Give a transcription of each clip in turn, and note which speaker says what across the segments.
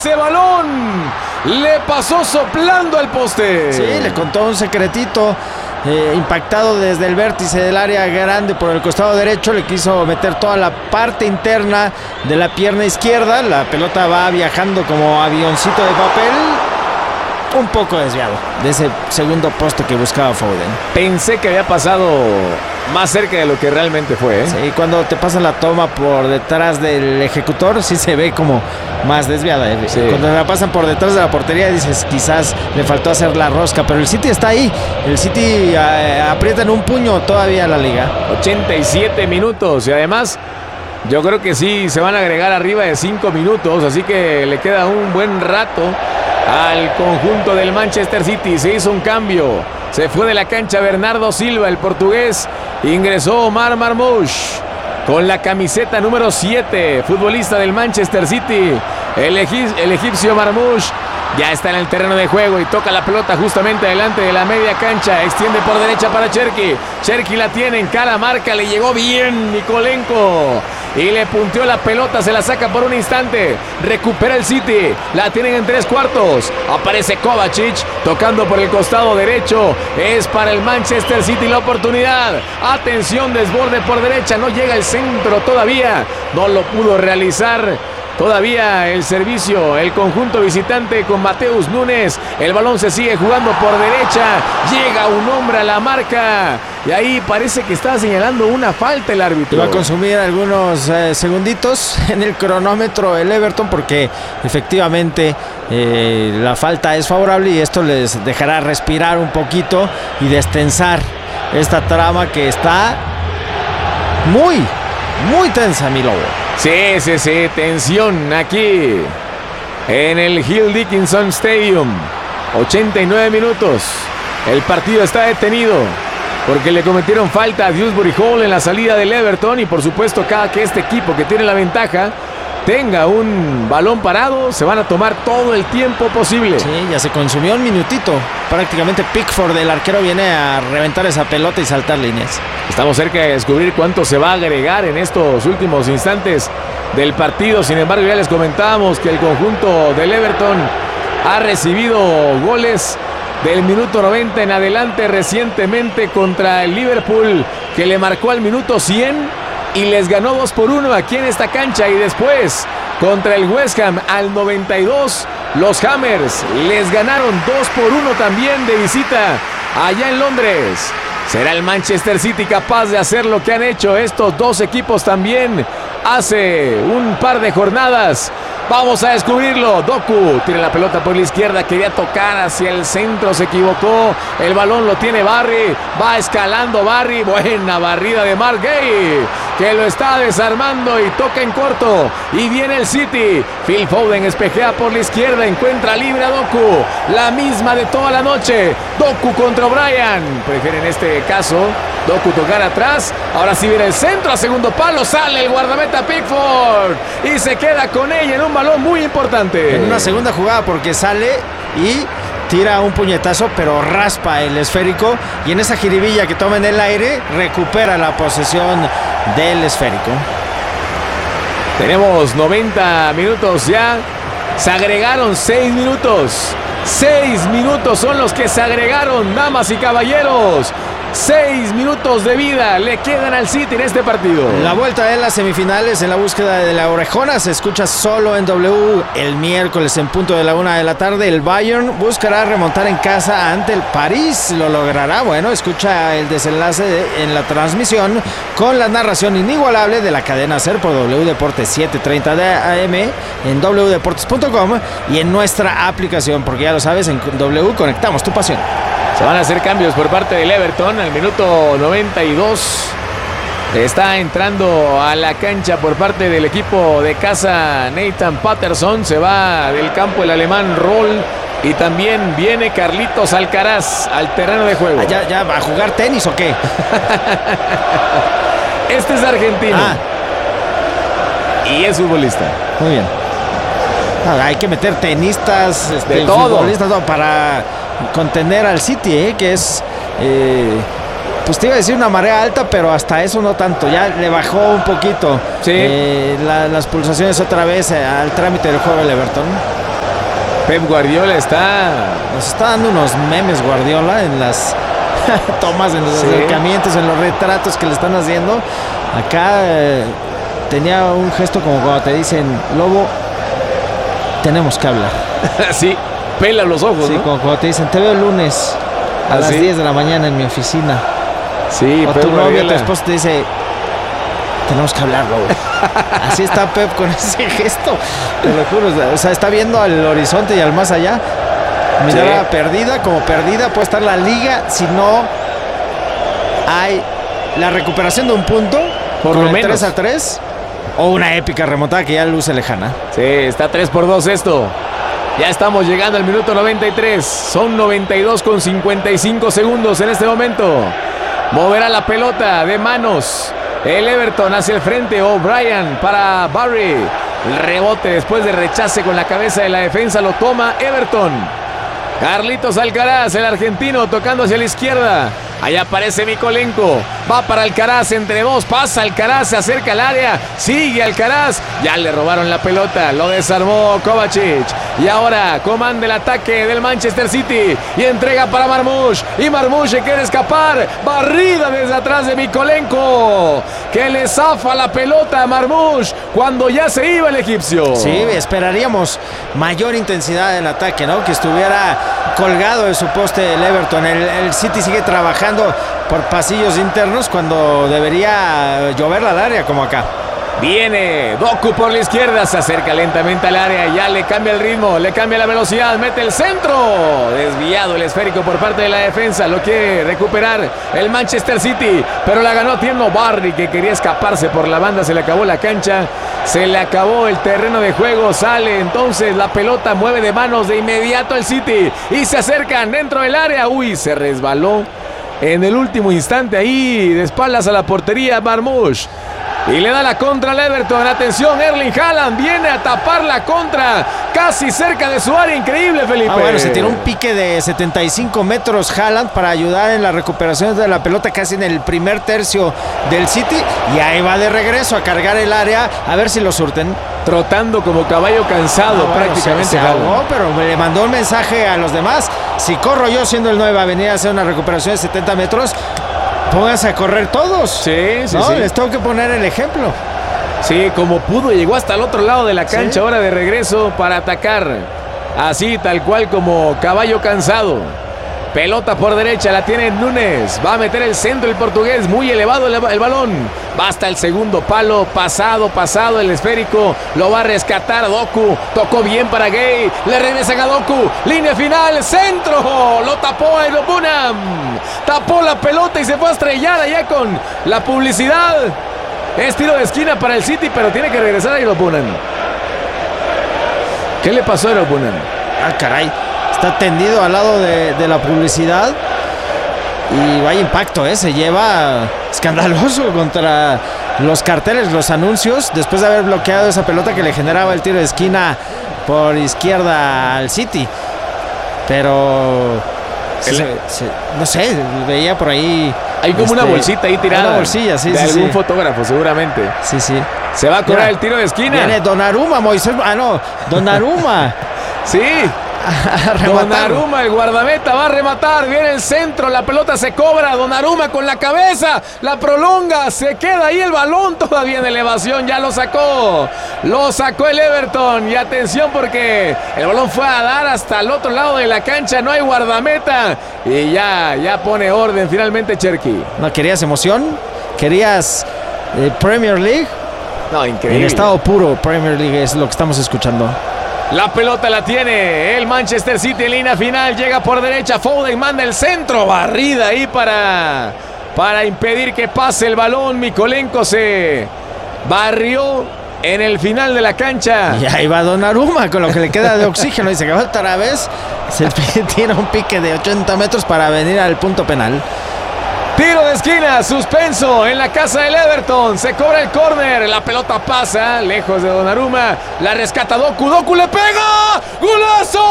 Speaker 1: Ese balón le pasó soplando al poste.
Speaker 2: Sí, le contó un secretito. Impactado desde el vértice del área grande por el costado derecho, le quiso meter toda la parte interna de la pierna izquierda. La pelota va viajando como avioncito de papel, un poco desviado de ese segundo poste que buscaba Foden.
Speaker 1: Pensé que había pasado más cerca de lo que realmente fue, ¿eh?
Speaker 2: Sí, cuando te pasan la toma por detrás del ejecutor, sí se ve como más desviada.
Speaker 1: Sí.
Speaker 2: Cuando la pasan por detrás de la portería, dices, quizás le faltó hacer la rosca, pero el City está ahí. El City aprieta en un puño todavía la liga.
Speaker 1: 87 minutos y además yo creo que sí se van a agregar arriba de 5 minutos, así que le queda un buen rato al conjunto del Manchester City. Se hizo un cambio, se fue de la cancha Bernardo Silva, el portugués. Ingresó Omar Marmoush con la camiseta número 7, futbolista del Manchester City. El egipcio Marmoush ya está en el terreno de juego y toca la pelota justamente delante de la media cancha. Extiende por derecha para Cherki. Cherki la tiene en cara, marca, le llegó bien Mikolenko y le punteó la pelota, se la saca por un instante. Recupera el City, la tienen en 3/4. Aparece Kovacic tocando por el costado derecho. Es para el Manchester City la oportunidad. Atención, desborde por derecha, no llega el centro todavía. No lo pudo realizar todavía el servicio, el conjunto visitante con Mateus Nunes. El balón se sigue jugando por derecha. Llega un hombre a la marca y ahí parece que está señalando una falta el árbitro.
Speaker 2: Va a consumir algunos segunditos en el cronómetro el Everton porque efectivamente la falta es favorable y esto les dejará respirar un poquito y destensar esta trama que está muy tensa, mi lobo.
Speaker 1: Sí, tensión aquí en el Hill Dickinson Stadium. 89 minutos. El partido está detenido porque le cometieron falta a Dewsbury Hall en la salida del Everton y por supuesto cada que este equipo que tiene la ventaja tenga un balón parado, se van a tomar todo el tiempo posible.
Speaker 2: Sí, ya se consumió un minutito. Prácticamente Pickford, el arquero, viene a reventar esa pelota y saltar líneas.
Speaker 1: Estamos cerca de descubrir cuánto se va a agregar en estos últimos instantes del partido. Sin embargo, ya les comentábamos que el conjunto del Everton ha recibido goles del minuto 90 en adelante recientemente contra el Liverpool, que le marcó al minuto 100 y les ganó 2-1 aquí en esta cancha. Y después contra el West Ham al 92, los Hammers les ganaron 2-1 también de visita allá en Londres. ¿Será el Manchester City capaz de hacer lo que han hecho estos dos equipos también hace un par de jornadas? Vamos a descubrirlo. Doku tiene la pelota por la izquierda, quería tocar hacia el centro, se equivocó. El balón lo tiene Barry, va escalando Barry. Buena barrida de Mark Gay, que lo está desarmando y toca en corto. Y viene el City. Phil Foden espejea por la izquierda, encuentra libre a Doku. La misma de toda la noche. Doku contra O'Brien. Prefiere en este caso Doku tocar atrás. Ahora sí viene el centro a segundo palo. Sale el guardameta Pickford y se queda con ella en un balón muy importante.
Speaker 2: En una segunda jugada porque sale y tira un puñetazo, pero raspa el esférico. Y en esa jiribilla que toma en el aire, recupera la posesión del esférico.
Speaker 1: Tenemos 90 minutos ya. Se agregaron 6 minutos. 6 minutos son los que se agregaron, damas y caballeros. 6 minutos de vida le quedan al City en este partido.
Speaker 2: La vuelta de las semifinales en la búsqueda de la orejona se escucha solo en W el miércoles en punto de la 1 de la tarde. El Bayern buscará remontar en casa ante el París. ¿Lo logrará? Bueno, escucha el desenlace en la transmisión con la narración inigualable de la cadena SER por W Deportes 7:30 de AM en wdeportes.com y en nuestra aplicación, porque ya lo sabes, en W conectamos tu pasión.
Speaker 1: Se van a hacer cambios por parte del Everton al minuto 92. Está entrando a la cancha por parte del equipo de casa Nathan Patterson. Se va del campo el alemán Roll. Y también viene Carlitos Alcaraz al terreno de juego.
Speaker 2: ¿Ya va a jugar tenis o qué?
Speaker 1: Este es argentino. Y es futbolista.
Speaker 2: Muy bien. Hay que meter tenistas,
Speaker 1: de todo.
Speaker 2: Futbolistas, no, para contener al City, que es, pues te iba a decir una marea alta, pero hasta eso no tanto. Ya le bajó un poquito,
Speaker 1: sí.
Speaker 2: Las pulsaciones otra vez al trámite del juego del Everton.
Speaker 1: Pep Guardiola
Speaker 2: nos está dando unos memes Guardiola en las tomas, en los acercamientos, en los retratos que le están haciendo. Acá tenía un gesto como cuando te dicen, Lobo, tenemos que hablar.
Speaker 1: Sí, pela los ojos,
Speaker 2: sí,
Speaker 1: ¿no?
Speaker 2: como cuando te dicen, te veo el lunes a las 10 de la mañana en mi oficina.
Speaker 1: Sí,
Speaker 2: o tu novio, tu esposo te dice, tenemos que hablar, Lobo. Así está Pep con ese gesto, te lo juro. O sea, está viendo al horizonte y al más allá. Mirada perdida, como perdida puede estar la liga si no hay la recuperación de un punto,
Speaker 1: por lo menos
Speaker 2: 3-3, o una épica remontada que ya luce lejana.
Speaker 1: Sí, está 3-2 esto. Ya estamos llegando al minuto 93. Son 92 con 55 segundos en este momento. Moverá la pelota de manos el Everton hacia el frente. O'Brien para Barry. El rebote después de rechace con la cabeza de la defensa lo toma Everton. Carlitos Alcaraz, el argentino, tocando hacia la izquierda. Ahí aparece Mykolenko. Va para Alcaraz entre dos. Pasa Alcaraz, se acerca al área. Sigue Alcaraz. Ya le robaron la pelota. Lo desarmó Kovacic. Y ahora comanda el ataque del Manchester City. Y entrega para Marmoush. Y Marmoush se quiere escapar. Barrida desde atrás de Mykolenko, que le zafa la pelota a Marmoush cuando ya se iba el egipcio.
Speaker 2: Sí, esperaríamos mayor intensidad en el ataque, ¿no? Que estuviera colgado de su poste el Everton. El City sigue trabajando por pasillos internos cuando debería llover al área como acá.
Speaker 1: Viene Doku por la izquierda, se acerca lentamente al área, ya le cambia el ritmo, le cambia la velocidad, mete el centro. Desviado el esférico por parte de la defensa, lo quiere recuperar el Manchester City, pero la ganó tierno Barry, que quería escaparse por la banda. Se le acabó la cancha, se le acabó el terreno de juego. Sale entonces la pelota, mueve de manos de inmediato el City y se acercan dentro del área. Uy, se resbaló en el último instante ahí, de espaldas a la portería Marmoush. Y le da la contra al Everton. Atención, Erling Haaland viene a tapar la contra casi cerca de su área. Increíble, Felipe.
Speaker 2: Bueno, se tiró un pique de 75 metros Haaland para ayudar en la recuperación de la pelota casi en el primer tercio del City. Y ahí va de regreso a cargar el área a ver si lo surten.
Speaker 1: Trotando como caballo cansado prácticamente.
Speaker 2: Se ahogó, pero le mandó un mensaje a los demás. Si corro yo siendo el 9 a venir a hacer una recuperación de 70 metros... pónganse a correr todos.
Speaker 1: Sí.
Speaker 2: Les tengo que poner el ejemplo.
Speaker 1: Sí, como pudo, llegó hasta el otro lado de la cancha, ahora de regreso para atacar. Así, tal cual como caballo cansado. Pelota por derecha, la tiene Núñez. Va a meter el centro el portugués, muy elevado el balón. Va hasta el segundo palo, pasado el esférico. Lo va a rescatar Doku. Tocó bien para Gay. Le regresan a Doku. Línea final, centro. Lo tapó el Bunam. Tapó la pelota y se fue a estrellar allá con la publicidad. Es tiro de esquina para el City, pero tiene que regresar a Bunam. ¿Qué le pasó a Bunam?
Speaker 2: Ah, caray. Está tendido al lado de la publicidad. Y vaya impacto, se lleva escandaloso contra los carteles, los anuncios, después de haber bloqueado esa pelota que le generaba el tiro de esquina por izquierda al City. Pero no sé, veía por ahí.
Speaker 1: Hay como una bolsita ahí tirada.
Speaker 2: Una bolsilla, sí,
Speaker 1: de
Speaker 2: sí.
Speaker 1: algún fotógrafo, seguramente.
Speaker 2: Sí.
Speaker 1: Se va a cobrar el tiro de esquina.
Speaker 2: Viene Donnarumma, Moisés. Donnarumma.
Speaker 1: Sí. Donnarumma, el guardameta, va a rematar. Viene el centro, la pelota se cobra. Donnarumma con la cabeza, la prolonga, se queda ahí el balón todavía en elevación. Ya lo sacó el Everton. Y atención, porque el balón fue a dar hasta el otro lado de la cancha. No hay guardameta y ya pone orden finalmente Cherki.
Speaker 2: ¿No querías emoción? ¿Querías Premier League?
Speaker 1: No, increíble.
Speaker 2: En estado puro Premier League es lo que estamos escuchando.
Speaker 1: La pelota la tiene el Manchester City en línea final. Llega por derecha. Foden manda el centro. Barrida ahí para impedir que pase el balón. Mykolenko se barrió en el final de la cancha.
Speaker 2: Y ahí va Donnarumma con lo que le queda de oxígeno. Dice que otra vez se tira un pique de 80 metros para venir al punto penal.
Speaker 1: Tiro de esquina, suspenso en la casa del Everton. Se cobra el córner, la pelota pasa lejos de Donnarumma. La rescata Doku, Doku le pega. ¡Golazo!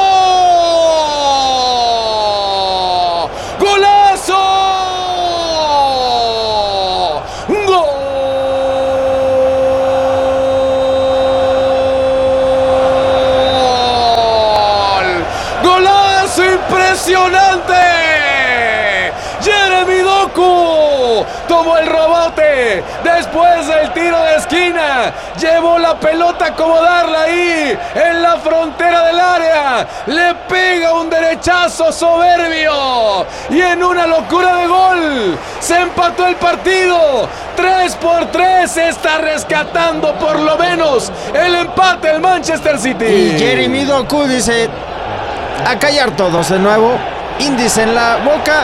Speaker 1: ¡Golazo! ¡Impresionante! Jeremy Doku tomó el rebote después del tiro de esquina, llevó la pelota a acomodarla ahí en la frontera del área, le pega un derechazo soberbio y en una locura de gol se empató el partido. 3-3, se está rescatando por lo menos el empate el Manchester City.
Speaker 2: Y Jeremy Doku dice: a callar todos de nuevo, índice en la boca.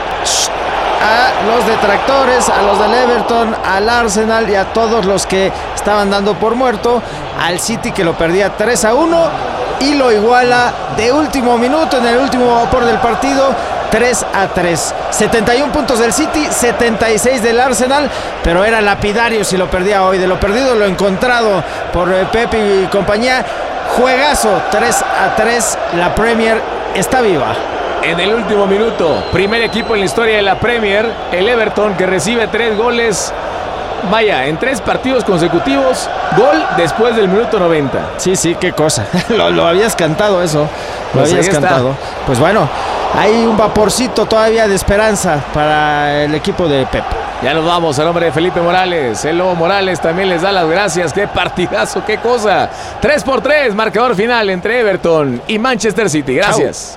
Speaker 2: A los detractores, a los del Everton, al Arsenal y a todos los que estaban dando por muerto al City, que lo perdía 3-1 y lo iguala de último minuto en el último vapor del partido, 3-3. 71 puntos del City, 76 del Arsenal, pero era lapidario si lo perdía hoy. De lo perdido lo encontrado por Pep y compañía. Juegazo, 3-3. La Premier está viva.
Speaker 1: En el último minuto, primer equipo en la historia de la Premier, el Everton, que recibe 3 goles, vaya, en 3 partidos consecutivos, gol después del minuto 90.
Speaker 2: Sí, qué cosa. lo habías cantado eso,
Speaker 1: pues habías cantado.
Speaker 2: Pues bueno, hay un vaporcito todavía de esperanza para el equipo de Pep.
Speaker 1: Ya nos vamos a nombre de Felipe Morales. El Lobo Morales también les da las gracias. ¡Qué partidazo, qué cosa! 3-3, marcador final entre Everton y Manchester City. Gracias.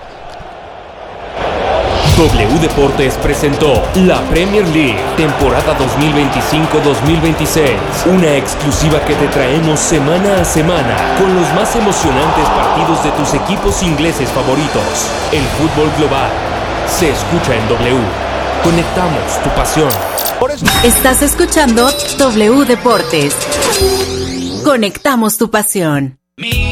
Speaker 3: W Deportes presentó la Premier League, temporada 2025-2026. Una exclusiva que te traemos semana a semana con los más emocionantes partidos de tus equipos ingleses favoritos. El fútbol global se escucha en W. Conectamos tu pasión.
Speaker 4: Estás escuchando W Deportes. Conectamos tu pasión.